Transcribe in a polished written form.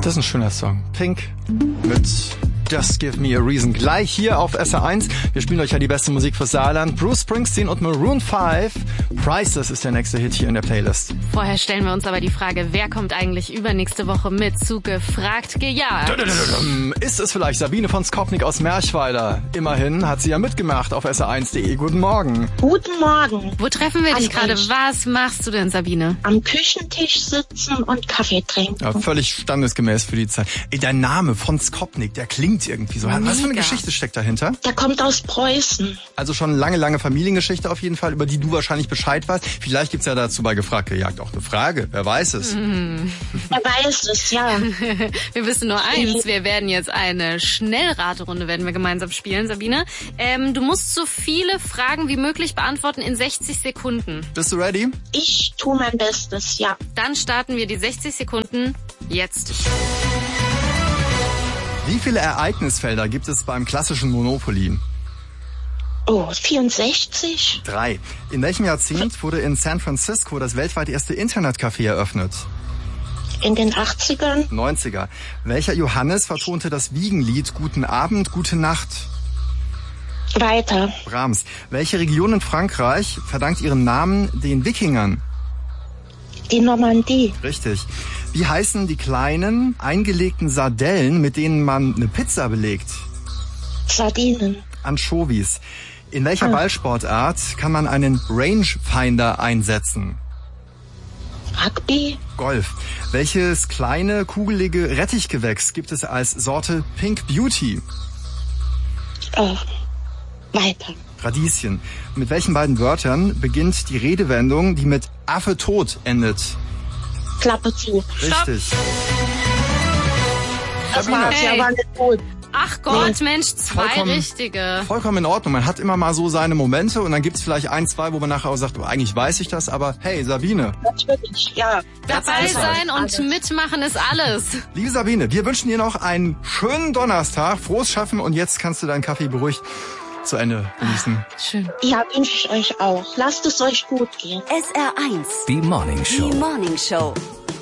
Das ist ein schöner Song. Pink mit Just Give Me a Reason. Gleich hier auf SR1. Wir spielen euch ja die beste Musik fürs Saarland. Bruce Springsteen und Maroon 5. Priceless ist der nächste Hit hier in der Playlist. Vorher stellen wir uns aber die Frage, wer kommt eigentlich übernächste Woche mit zu Gefragt gejagt? Ist es vielleicht Sabine von Skopnik aus Merchweiler? Immerhin hat sie ja mitgemacht auf sr1.de. Guten Morgen. Guten Morgen. Wo treffen wir dich gerade? Was machst du denn, Sabine? Am Küchentisch sitzen und Kaffee trinken. Ja, völlig standesgemäß für die Zeit. Ey, dein Name von Skopnik, der klingt irgendwie so. Was für eine Geschichte steckt dahinter? Der kommt aus Preußen. Also schon lange Familiengeschichte auf jeden Fall, über die du wahrscheinlich Bescheid weißt. Vielleicht gibt's ja dazu bei Gefragt gejagt auch eine Frage. Wer weiß es? Wer weiß es, ja. Wir wissen nur eins. Wir werden jetzt eine Schnellraterunde werden wir gemeinsam spielen, Sabine. Du musst so viele Fragen wie möglich beantworten in 60 Sekunden. Bist du ready? Ich tue mein Bestes, ja. Dann starten wir die 60 Sekunden jetzt. Wie viele Ereignisfelder gibt es beim klassischen Monopoly? Oh, 64? 3. In welchem Jahrzehnt wurde in San Francisco das weltweit erste Internetcafé eröffnet? In den 80ern? 90er. Welcher Johannes vertonte das Wiegenlied Guten Abend, Gute Nacht? Weiter. Brahms. Welche Region in Frankreich verdankt ihren Namen den Wikingern? Die Normandie. Richtig. Wie heißen die kleinen, eingelegten Sardellen, mit denen man eine Pizza belegt? Sardinen. Anchovies. In welcher Ballsportart kann man einen Rangefinder einsetzen? Rugby. Golf. Welches kleine, kugelige Rettichgewächs gibt es als Sorte Pink Beauty? Weiter. Radieschen. Mit welchen beiden Wörtern beginnt die Redewendung, die mit Affe tot endet? Klappe zu. Richtig. Das war's, ja, war nicht gut. Ach Gott, Mensch, zwei richtige. Vollkommen in Ordnung. Man hat immer mal so seine Momente und dann gibt's vielleicht 1, 2, wo man nachher auch sagt, oh, eigentlich weiß ich das, aber hey, Sabine. Natürlich, ja. Dabei sein und mitmachen ist alles. Liebe Sabine, wir wünschen dir noch einen schönen Donnerstag, frohes Schaffen und jetzt kannst du deinen Kaffee beruhigt zu Ende genießen. Schön. Ja, wünsche ich euch auch. Lasst es euch gut gehen. SR1. Die Morning Show. Die Morning Show.